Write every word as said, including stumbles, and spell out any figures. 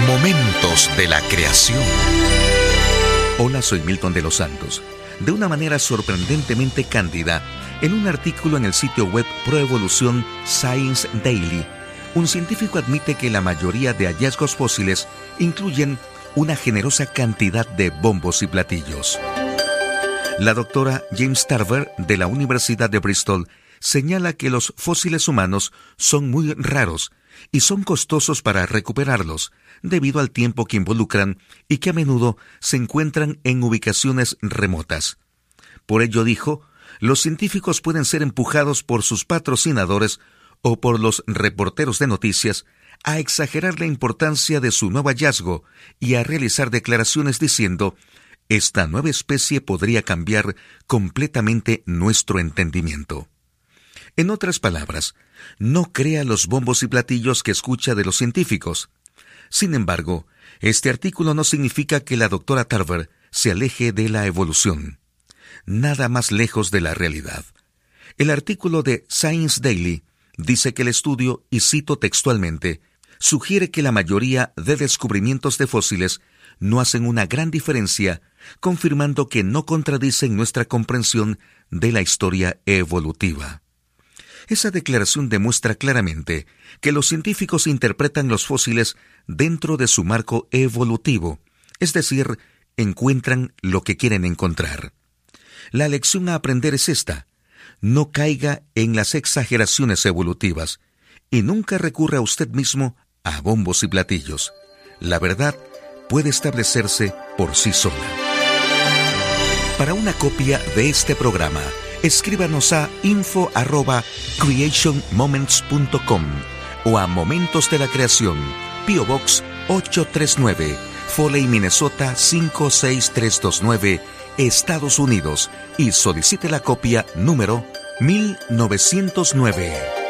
Momentos de la creación. Hola, soy Milton de los Santos. De una manera sorprendentemente cándida, en un artículo en el sitio web Pro Evolution Science Daily, un científico admite que la mayoría de hallazgos fósiles incluyen una generosa cantidad de bombos y platillos. La doctora James Tarver, de la Universidad de Bristol, señala que los fósiles humanos son muy raros y son costosos para recuperarlos, debido al tiempo que involucran y que a menudo se encuentran en ubicaciones remotas. Por ello, dijo, los científicos pueden ser empujados por sus patrocinadores o por los reporteros de noticias a exagerar la importancia de su nuevo hallazgo y a realizar declaraciones diciendo: esta nueva especie podría cambiar completamente nuestro entendimiento. En otras palabras, no crea los bombos y platillos que escucha de los científicos. Sin embargo, este artículo no significa que la doctora Tarver se aleje de la evolución. Nada más lejos de la realidad. El artículo de Science Daily dice que el estudio, y cito textualmente, sugiere que la mayoría de descubrimientos de fósiles no hacen una gran diferencia, confirmando que no contradicen nuestra comprensión de la historia evolutiva. Esa declaración demuestra claramente que los científicos interpretan los fósiles dentro de su marco evolutivo, es decir, encuentran lo que quieren encontrar. La lección a aprender es esta: no caiga en las exageraciones evolutivas y nunca recurra usted mismo a bombos y platillos. La verdad puede establecerse por sí sola. Para una copia de este programa, escríbanos a info arroba creation moments punto com o a Momentos de la Creación, P O Box ochocientos treinta y nueve, Foley, Minnesota cinco seis tres dos nueve, Estados Unidos, y solicite la copia número mil novecientos nueve.